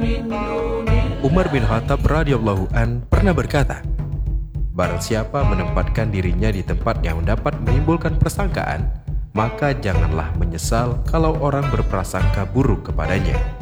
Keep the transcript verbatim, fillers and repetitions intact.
Umar bin Khattab radhiyallahu an pernah berkata, barang siapa menempatkan dirinya di tempat yang dapat menimbulkan persangkaan, maka janganlah menyesal kalau orang berprasangka buruk kepadanya.